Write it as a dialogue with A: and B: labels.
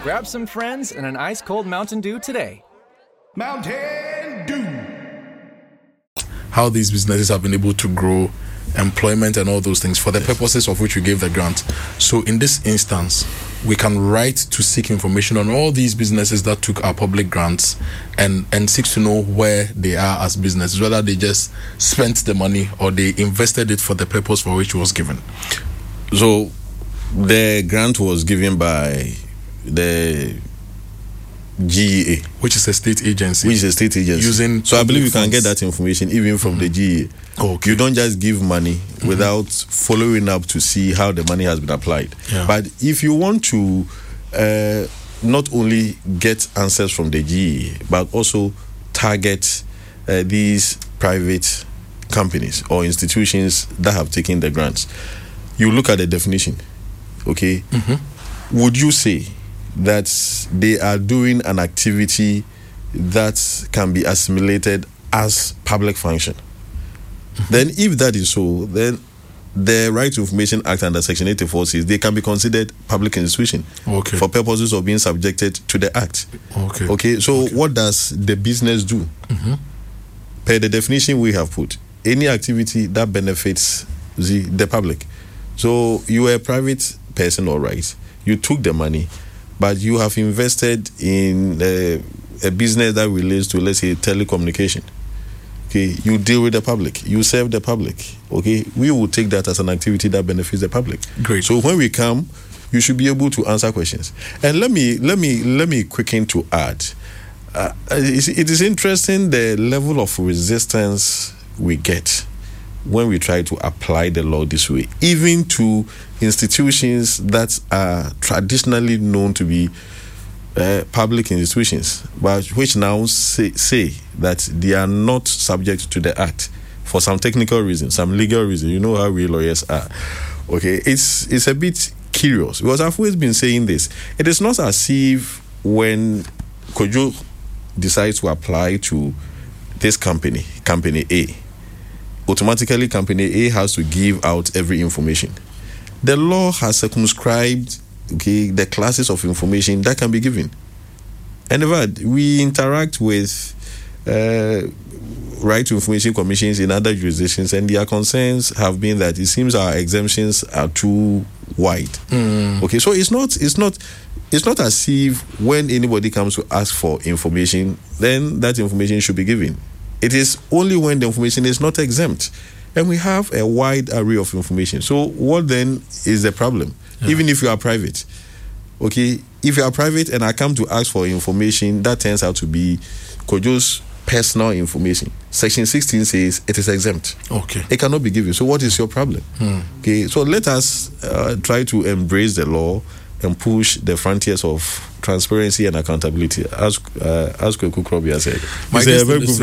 A: Grab some friends and an ice-cold Mountain Dew today.
B: Mountain Dew.
C: How these businesses have been able to grow employment and all those things for the purposes of which we gave the grant. So in this instance, we can write to seek information on all these businesses that took our public grants and seek to know where they are as businesses, whether they just spent the money or they invested it for the purpose for which it was given.
D: So the grant was given by the GEA,
C: which is a state agency.
D: So I believe you can get that information even from the GEA.
C: Okay.
D: You don't just give money without following up to see how the money has been applied.
C: Yeah.
D: But if you want to not only get answers from the GEA, but also target these private companies or institutions that have taken the grants, you look at the definition. Okay? Would you say that they are doing an activity that can be assimilated as public function? Then if that is so, then the Right to Information Act under Section 84 says they can be considered public institution for purposes of being subjected to the Act. So what does the business do? Per the definition we have put, any activity that benefits the public. So you are a private person, all right, you took the money, but you have invested in a business that relates to, let's say, telecommunication. Okay, you deal with the public, you serve the public. Okay, we will take that as an activity that benefits the public.
C: Great.
D: So when we come, you should be able to answer questions. And let me quicken to add. It is interesting the level of resistance we get when we try to apply the law this way, even to institutions that are traditionally known to be public institutions, but which now say that they are not subject to the Act for some technical reasons, some legal reasons. You know how we lawyers are. Okay, it's a bit curious because I've always been saying this. It is not as if when Kojo decides to apply to this company A, automatically company A has to give out every information. The law has circumscribed the classes of information that can be given. And in fact, we interact with right to information commissions in other jurisdictions, and their concerns have been that it seems our exemptions are too wide. Okay, so it's not as if when anybody comes to ask for information, then that information should be given. It is only when the information is not exempt. And we have a wide array of information. So what then is the problem? Yeah. Even if you are private. Okay, if you are private and I come to ask for information that turns out to be Kojo's personal information, Section 16 says it is exempt.
C: Okay.
D: It cannot be given. So what is your problem? Okay, so let us try to embrace the law and push the frontiers of transparency and accountability, as Kweku Krobia said.